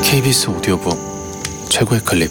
KBS 오디오북 최고의 클립.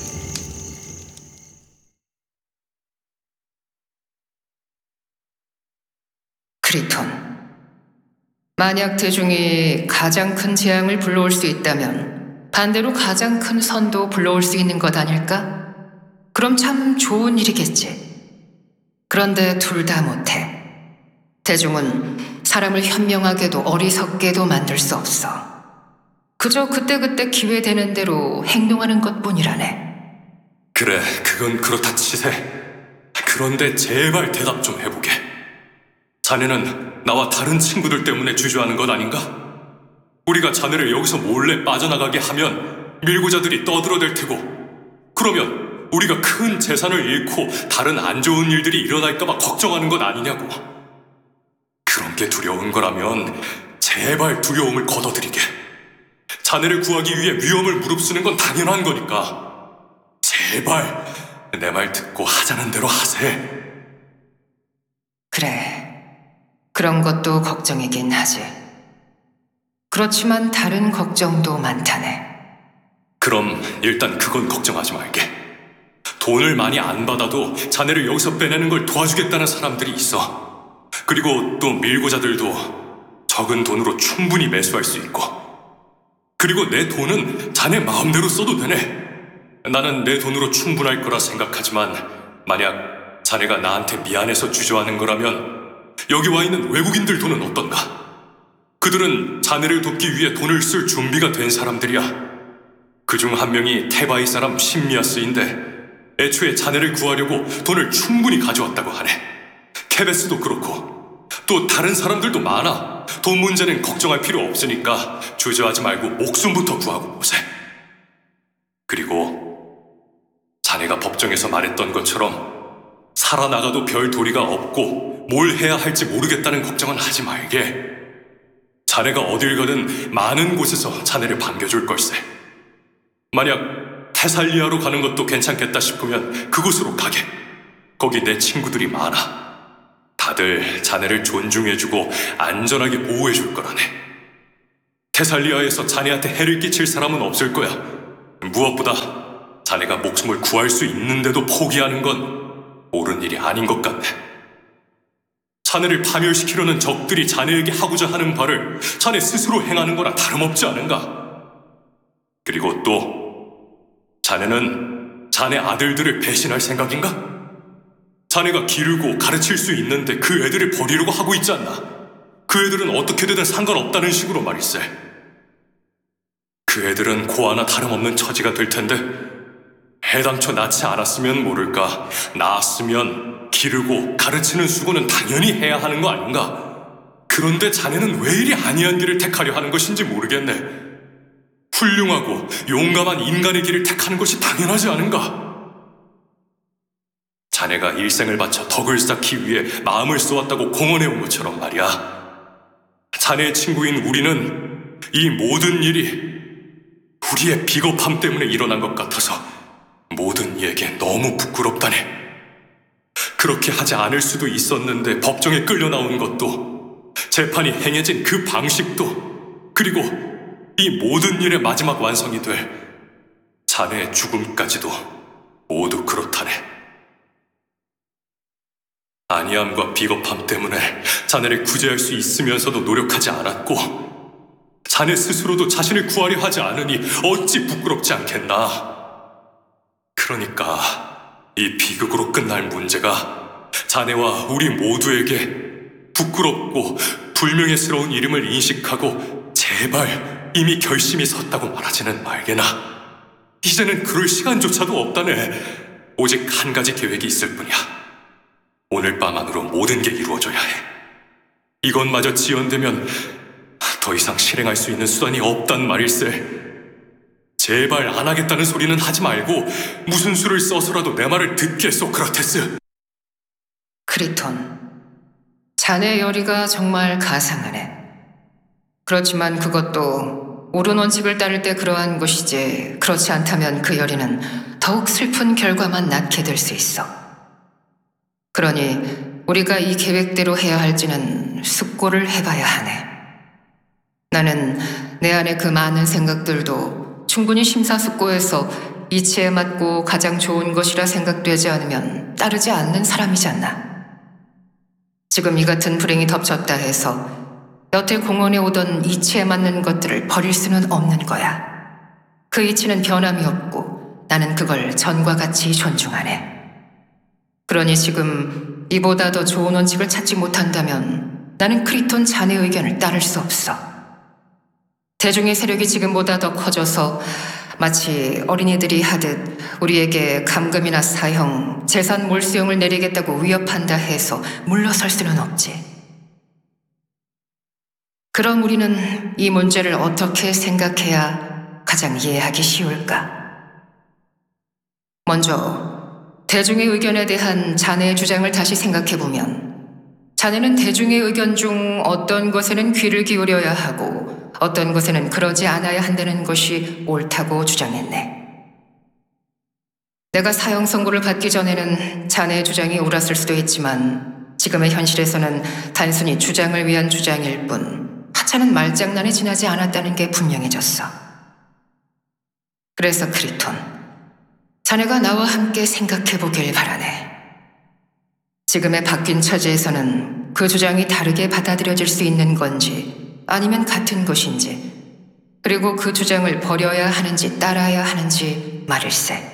크리톤, 만약 대중이 가장 큰 재앙을 불러올 수 있다면 반대로 가장 큰 선도 불러올 수 있는 것 아닐까? 그럼 참 좋은 일이겠지. 그런데 둘 다 못해. 대중은 사람을 현명하게도 어리석게도 만들 수 없어. 그저 그때그때 기회 되는 대로 행동하는 것뿐이라네. 그래, 그건 그렇다 치세. 그런데 제발 대답 좀 해보게. 자네는 나와 다른 친구들 때문에 주저하는 것 아닌가? 우리가 자네를 여기서 몰래 빠져나가게 하면 밀고자들이 떠들어댈 테고, 그러면 우리가 큰 재산을 잃고 다른 안 좋은 일들이 일어날까봐 걱정하는 것 아니냐고. 그런 게 두려운 거라면 제발 두려움을 걷어들이게. 자네를 구하기 위해 위험을 무릅쓰는 건 당연한 거니까 제발 내 말 듣고 하자는 대로 하세. 그래, 그런 것도 걱정이긴 하지. 그렇지만 다른 걱정도 많다네. 그럼 일단 그건 걱정하지 말게. 돈을 많이 안 받아도 자네를 여기서 빼내는 걸 도와주겠다는 사람들이 있어. 그리고 또 밀고자들도 적은 돈으로 충분히 매수할 수 있고, 그리고 내 돈은 자네 마음대로 써도 되네. 나는 내 돈으로 충분할 거라 생각하지만 만약 자네가 나한테 미안해서 주저하는 거라면 여기 와 있는 외국인들 돈은 어떤가? 그들은 자네를 돕기 위해 돈을 쓸 준비가 된 사람들이야. 그중 한 명이 테바이 사람 심미아스인데 애초에 자네를 구하려고 돈을 충분히 가져왔다고 하네. 케베스도 그렇고 또 다른 사람들도 많아. 돈 문제는 걱정할 필요 없으니까 주저하지 말고 목숨부터 구하고 보세. 그리고 자네가 법정에서 말했던 것처럼 살아나가도 별 도리가 없고 뭘 해야 할지 모르겠다는 걱정은 하지 말게. 자네가 어딜 가든 많은 곳에서 자네를 반겨줄 걸세. 만약 테살리아로 가는 것도 괜찮겠다 싶으면 그곳으로 가게. 거기 내 친구들이 많아. 다들 자네를 존중해주고 안전하게 보호해줄 거라네. 테살리아에서 자네한테 해를 끼칠 사람은 없을 거야. 무엇보다 자네가 목숨을 구할 수 있는데도 포기하는 건 옳은 일이 아닌 것 같네. 자네를 파멸시키려는 적들이 자네에게 하고자 하는 바를 자네 스스로 행하는 거나 다름없지 않은가? 그리고 또 자네는 자네 아들들을 배신할 생각인가? 자네가 기르고 가르칠 수 있는데 그 애들을 버리려고 하고 있지 않나? 그 애들은 어떻게 되든 상관없다는 식으로 말일세. 그 애들은 고아나 다름없는 처지가 될 텐데 해당초 낳지 않았으면 모를까 낳았으면 기르고 가르치는 수고는 당연히 해야 하는 거 아닌가? 그런데 자네는 왜 이리 안이한 길을 택하려 하는 것인지 모르겠네. 훌륭하고 용감한 인간의 길을 택하는 것이 당연하지 않은가? 자네가 일생을 바쳐 덕을 쌓기 위해 마음을 쏘았다고 공언해온 것처럼 말이야. 자네의 친구인 우리는 이 모든 일이 우리의 비겁함 때문에 일어난 것 같아서 모든 이에게 너무 부끄럽다네. 그렇게 하지 않을 수도 있었는데 법정에 끌려 나온 것도, 재판이 행해진 그 방식도, 그리고 이 모든 일의 마지막 완성이 될 자네의 죽음까지도 모두 그렇다네. 안이함과 비겁함 때문에 자네를 구제할 수 있으면서도 노력하지 않았고, 자네 스스로도 자신을 구하려 하지 않으니 어찌 부끄럽지 않겠나. 그러니까 이 비극으로 끝날 문제가 자네와 우리 모두에게 부끄럽고 불명예스러운 이름을 인식하고 제발 이미 결심이 섰다고 말하지는 말게나. 이제는 그럴 시간조차도 없다네. 오직 한 가지 계획이 있을 뿐이야. 오늘 밤 안으로 모든 게 이루어져야 해. 이것마저 지연되면 더 이상 실행할 수 있는 수단이 없단 말일세. 제발 안 하겠다는 소리는 하지 말고 무슨 수를 써서라도 내 말을 듣게, 소크라테스. 크리톤, 자네 열의가 정말 가상하네. 그렇지만 그것도 옳은 원칙을 따를 때 그러한 것이지, 그렇지 않다면 그 열의는 더욱 슬픈 결과만 낳게 될 수 있어. 그러니 우리가 이 계획대로 해야 할지는 숙고를 해봐야 하네. 나는 내 안의 그 많은 생각들도 충분히 심사숙고해서 이치에 맞고 가장 좋은 것이라 생각되지 않으면 따르지 않는 사람이잖아. 지금 이 같은 불행이 덮쳤다 해서 여태 공원에 오던 이치에 맞는 것들을 버릴 수는 없는 거야. 그 이치는 변함이 없고 나는 그걸 전과 같이 존중하네. 그러니 지금 이보다 더 좋은 원칙을 찾지 못한다면 나는 크리톤 자네 의견을 따를 수 없어. 대중의 세력이 지금보다 더 커져서 마치 어린이들이 하듯 우리에게 감금이나 사형, 재산 몰수형을 내리겠다고 위협한다 해서 물러설 수는 없지. 그럼 우리는 이 문제를 어떻게 생각해야 가장 이해하기 쉬울까? 먼저 대중의 의견에 대한 자네의 주장을 다시 생각해보면 자네는 대중의 의견 중 어떤 것에는 귀를 기울여야 하고 어떤 것에는 그러지 않아야 한다는 것이 옳다고 주장했네. 내가 사형 선고를 받기 전에는 자네의 주장이 옳았을 수도 있지만 지금의 현실에서는 단순히 주장을 위한 주장일 뿐 하찮은 말장난에 지나지 않았다는 게 분명해졌어. 그래서 크리톤, 자네가 나와 함께 생각해보길 바라네. 지금의 바뀐 처지에서는 그 주장이 다르게 받아들여질 수 있는 건지 아니면 같은 것인지, 그리고 그 주장을 버려야 하는지 따라야 하는지 말일세.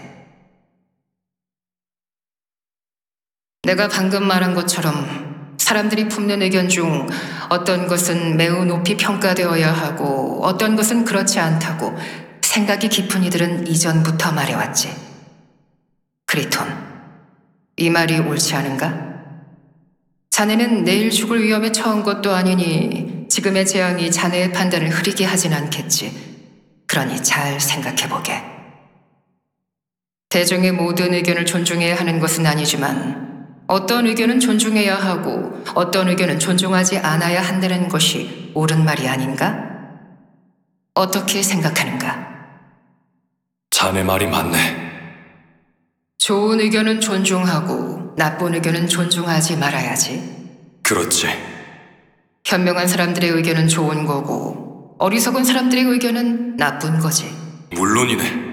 내가 방금 말한 것처럼 사람들이 품는 의견 중 어떤 것은 매우 높이 평가되어야 하고 어떤 것은 그렇지 않다고 생각이 깊은 이들은 이전부터 말해왔지. 크리톤, 이 말이 옳지 않은가? 자네는 내일 죽을 위험에 처한 것도 아니니 지금의 재앙이 자네의 판단을 흐리게 하진 않겠지. 그러니 잘 생각해보게. 대중의 모든 의견을 존중해야 하는 것은 아니지만 어떤 의견은 존중해야 하고 어떤 의견은 존중하지 않아야 한다는 것이 옳은 말이 아닌가? 어떻게 생각하는가? 자네 말이 맞네. 좋은 의견은 존중하고 나쁜 의견은 존중하지 말아야지. 그렇지. 현명한 사람들의 의견은 좋은 거고 어리석은 사람들의 의견은 나쁜 거지. 물론이네.